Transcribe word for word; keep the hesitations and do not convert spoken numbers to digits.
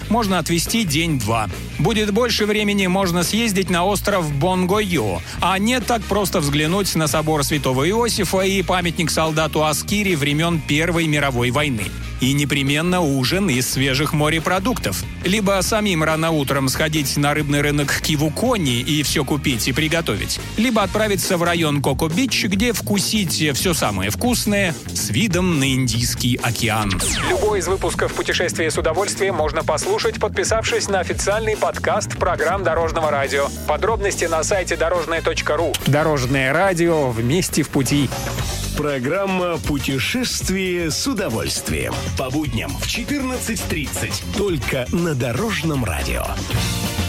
можно отвести день-два. Будет больше времени, можно съездить на остров Бонгойо, а не так просто взглянуть на собор Святого Иосифа и памятник солдату Аскири времен Первой мировой войны. И непременно ужин из свежих морепродуктов. Либо самим рано утром сходить на рыбный рынок Кивукони и все купить и приготовить. Либо отправиться в район Коко-Бич, где вкусить все самое вкусное с видом на Индийский океан. Любой из выпусков «Путешествия с удовольствием» можно послушать, подписавшись на официальный подкаст программ Дорожного радио. Подробности на сайте дорожное точка ру. Дорожное радио. Вместе в пути. Программа «Путешествие с удовольствием». По будням в четырнадцать тридцать. Только на Дорожном радио.